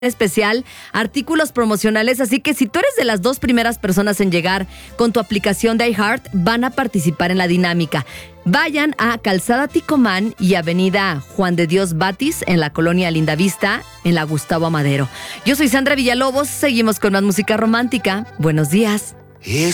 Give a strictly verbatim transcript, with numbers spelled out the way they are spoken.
especial, artículos promocionales, así que si tú eres de las dos primeras personas en llegar con tu aplicación de iHeart, van a participar en la dinámica. Vayan a Calzada Ticomán y Avenida Juan de Dios Batis en la colonia Lindavista, en la Gustavo Amadero. Yo soy Sandra Villalobos, seguimos con más música romántica. Buenos días.